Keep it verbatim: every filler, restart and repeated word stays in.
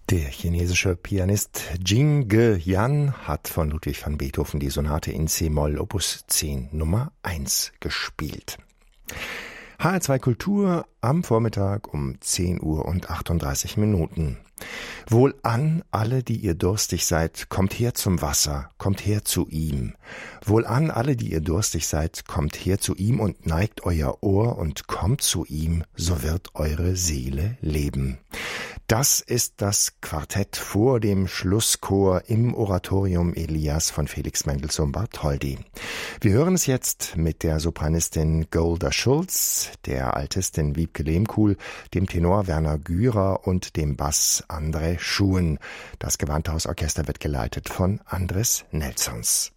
Der chinesische Pianist Jing Ge Yan hat von Ludwig van Beethoven die Sonate in C-Moll Opus zehn Nummer eins gespielt. H R zwei Kultur am Vormittag um zehn Uhr und achtunddreißig Minuten. Wohlan, alle, die ihr durstig seid, kommt her zum Wasser, kommt her zu ihm. Wohlan, alle, die ihr durstig seid, kommt her zu ihm und neigt euer Ohr und kommt zu ihm, so wird eure Seele leben. Das ist das Quartett vor dem Schlusschor im Oratorium Elias von Felix Mendelssohn Bartholdy. Wir hören es jetzt mit der Sopranistin Golda Schulz, der Altistin Wiebke Lehmkuhl, dem Tenor Werner Gürer und dem Bass André Schuhen. Das Gewandhausorchester wird geleitet von Andres Nelsons.